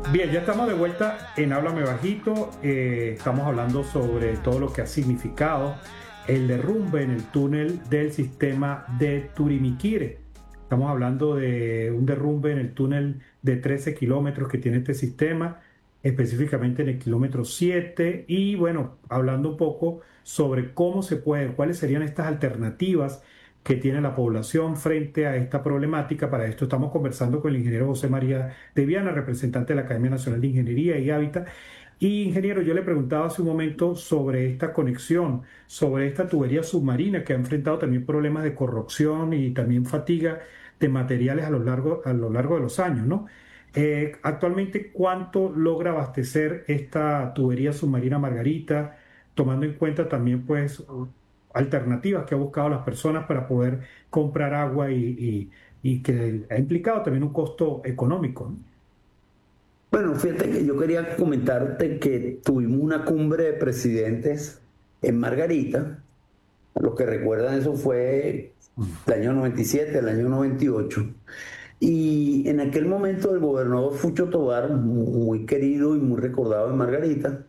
Bien, ya estamos de vuelta en Háblame Bajito. Estamos hablando sobre todo lo que ha significado el derrumbe en el túnel del sistema de Turimiquire. Estamos hablando de un derrumbe en el túnel de 13 kilómetros que tiene este sistema, específicamente en el kilómetro 7. Y bueno, hablando un poco sobre cómo se puede, cuáles serían estas alternativas que tiene la población frente a esta problemática. Para esto estamos conversando con el ingeniero José María de Viana, representante de la Academia Nacional de Ingeniería y Hábitat. Y ingeniero, yo le preguntaba hace un momento sobre esta conexión, sobre esta tubería submarina que ha enfrentado también problemas de corrosión y también fatiga de materiales a lo largo de los años, ¿no? Actualmente, ¿cuánto logra abastecer esta tubería submarina Margarita, tomando en cuenta también, pues, alternativas que ha buscado las personas para poder comprar agua y que ha implicado también un costo económico, ¿no? Bueno, fíjate que yo quería comentarte que tuvimos una cumbre de presidentes en Margarita. Los que recuerdan eso fue el año 97, el año 98. Y en aquel momento el gobernador Fucho Tovar, muy querido y muy recordado en Margarita,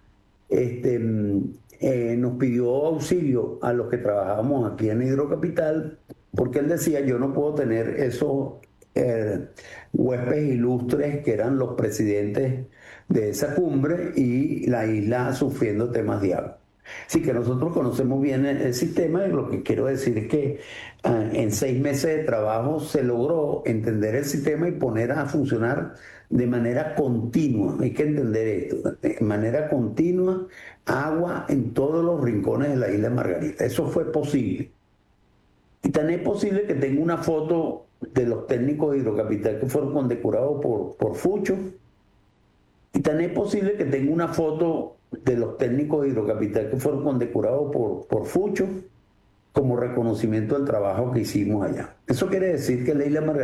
nos pidió auxilio a los que trabajábamos aquí en Hidrocapital, porque él decía, yo no puedo tener esos eh, huéspedes ilustres que eran los presidentes de esa cumbre y la isla sufriendo temas de agua. Así que nosotros conocemos bien el sistema y lo que quiero decir es que en 6 meses de trabajo se logró entender el sistema y poner a funcionar de manera continua. Hay que entender esto, de manera continua, agua en todos los rincones de la isla de Margarita. Eso fue posible. Y tan es posible que tengo una foto de los técnicos de Hidrocapital que fueron condecorados por Fucho. Y tan es posible que tenga una foto de los técnicos de Hidrocapital que fueron condecorados por Fucho como reconocimiento del trabajo que hicimos allá. Eso quiere decir que la isla Margarita